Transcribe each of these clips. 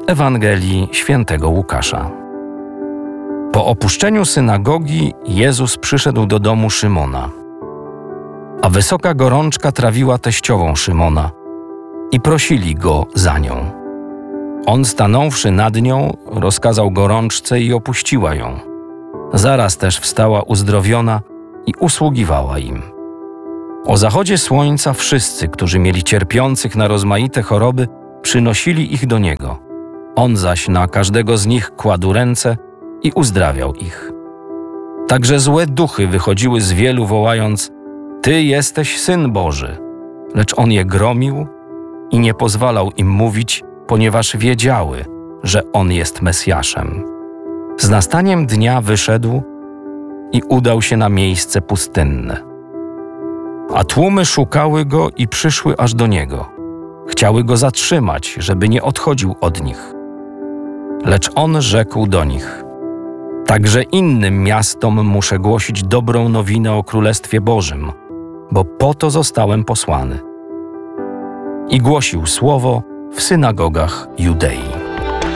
Ewangelii Świętego Łukasza. Po opuszczeniu synagogi Jezus przyszedł do domu Szymona, a wysoka gorączka trawiła teściową Szymona i prosili go za nią. On, stanąwszy nad nią, rozkazał gorączce i opuściła ją. Zaraz też wstała uzdrowiona i usługiwała im. O zachodzie słońca wszyscy, którzy mieli cierpiących na rozmaite choroby, przynosili ich do Niego. On zaś na każdego z nich kładł ręce i uzdrawiał ich. Także złe duchy wychodziły z wielu, wołając: Ty jesteś Syn Boży. Lecz On je gromił i nie pozwalał im mówić, ponieważ wiedziały, że On jest Mesjaszem. Z nastaniem dnia wyszedł i udał się na miejsce pustynne. A tłumy szukały Go i przyszły aż do Niego. Chciały Go zatrzymać, żeby nie odchodził od nich. Lecz On rzekł do nich: Także innym miastom muszę głosić dobrą nowinę o Królestwie Bożym, bo po to zostałem posłany. I głosił słowo w synagogach Judei.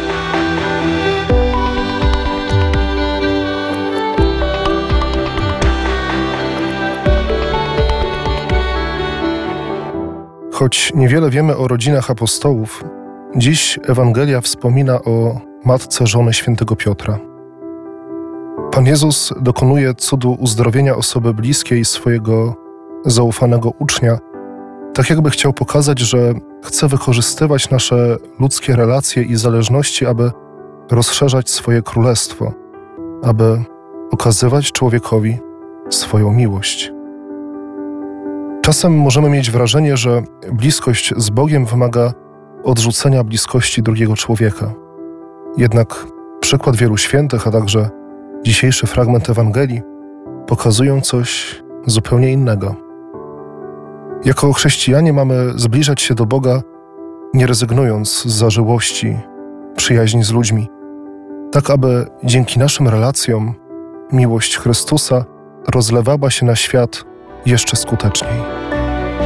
Choć niewiele wiemy o rodzinach apostołów, dziś Ewangelia wspomina o matce żony świętego Piotra. Pan Jezus dokonuje cudu uzdrowienia osoby bliskiej swojego zaufanego ucznia, tak jakby chciał pokazać, że chce wykorzystywać nasze ludzkie relacje i zależności, aby rozszerzać swoje królestwo, aby okazywać człowiekowi swoją miłość. Czasem możemy mieć wrażenie, że bliskość z Bogiem wymaga odrzucenia bliskości drugiego człowieka. Jednak przykład wielu świętych, a także dzisiejszy fragment Ewangelii pokazują coś zupełnie innego. Jako chrześcijanie mamy zbliżać się do Boga, nie rezygnując z zażyłości, przyjaźni z ludźmi, tak aby dzięki naszym relacjom miłość Chrystusa rozlewała się na świat jeszcze skuteczniej.